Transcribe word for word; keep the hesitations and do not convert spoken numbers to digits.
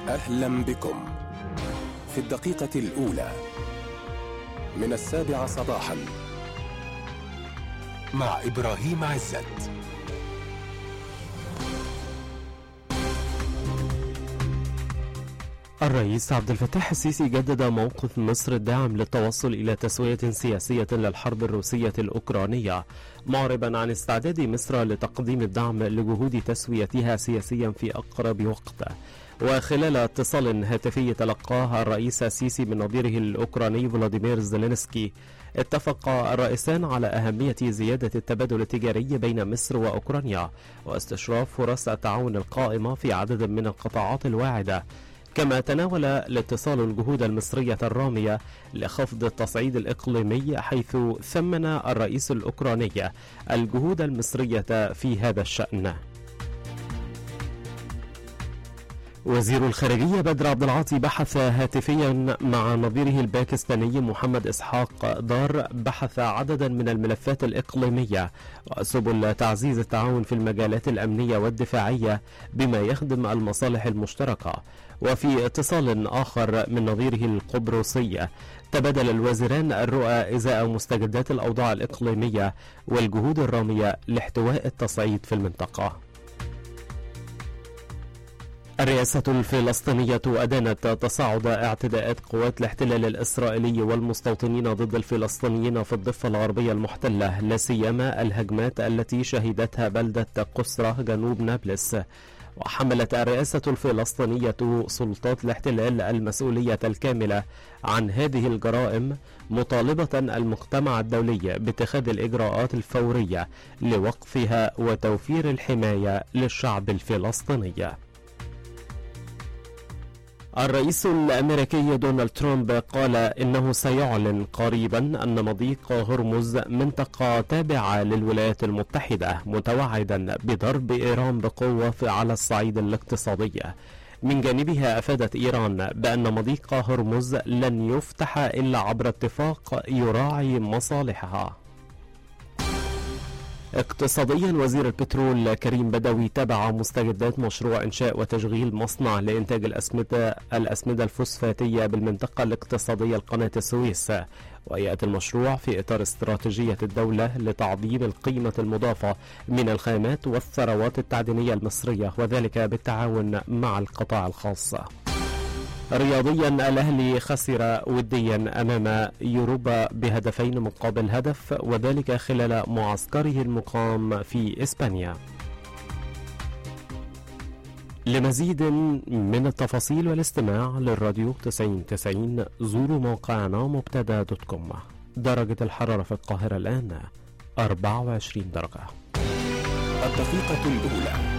أهلا بكم في الدقيقة الأولى من السابعة صباحا مع إبراهيم عزت. الرئيس عبد الفتاح السيسي جدد موقف مصر الداعم للتوصل إلى تسوية سياسية للحرب الروسية الأوكرانية، معربا عن استعداد مصر لتقديم الدعم لجهود تسويتها سياسيا في أقرب وقت. وخلال اتصال هاتفي تلقاه الرئيس السيسي من نظيره الأوكراني فلاديمير زيلينسكي، اتفق الرئيسان على أهمية زيادة التبادل التجاري بين مصر وأوكرانيا واستشراف فرص التعاون القائمة في عدد من القطاعات الواعدة. كما تناول الاتصال الجهود المصرية الرامية لخفض التصعيد الإقليمي، حيث ثمن الرئيس الأوكراني الجهود المصرية في هذا الشأن. وزير الخارجية بدر عبد العاطي بحث هاتفيا مع نظيره الباكستاني محمد إسحاق دار بحث عددا من الملفات الإقليمية وسبل تعزيز التعاون في المجالات الأمنية والدفاعية بما يخدم المصالح المشتركة. وفي اتصال آخر من نظيره القبرصي، تبادل الوزيران الرؤى إزاء مستجدات الأوضاع الإقليمية والجهود الرامية لاحتواء التصعيد في المنطقة. الرئاسة الفلسطينية أدانت تصاعد اعتداءات قوات الاحتلال الإسرائيلي والمستوطنين ضد الفلسطينيين في الضفة الغربية المحتلة، لا سيما الهجمات التي شهدتها بلدة قسرة جنوب نابلس. وحملت الرئاسة الفلسطينية سلطات الاحتلال المسؤولية الكاملة عن هذه الجرائم، مطالبة المجتمع الدولي باتخاذ الإجراءات الفورية لوقفها وتوفير الحماية للشعب الفلسطيني. الرئيس الأمريكي دونالد ترامب قال إنه سيعلن قريبا أن مضيق هرمز منطقة تابعة للولايات المتحدة، متوعدا بضرب إيران بقوة على الصعيد الاقتصادي. من جانبها أفادت إيران بأن مضيق هرمز لن يفتح إلا عبر اتفاق يراعي مصالحها. اقتصاديا، وزير البترول كريم بدوي تابع مستجدات مشروع إنشاء وتشغيل مصنع لإنتاج الأسمدة الأسمدة الفوسفاتية بالمنطقة الاقتصادية لقناة السويس، ويأتي المشروع في إطار استراتيجية الدولة لتعظيم القيمة المضافة من الخامات والثروات التعدينية المصرية، وذلك بالتعاون مع القطاع الخاص. رياضيا، الأهلي خسر وديا أمام يوروبا بهدفين مقابل هدف، وذلك خلال معسكره المقام في إسبانيا. لمزيد من التفاصيل والاستماع للراديو تسعين تسعين زوروا موقعنا مبتدا دوت كوم. درجة الحرارة في القاهرة الآن أربعة وعشرين درجة. الدقيقة الأولى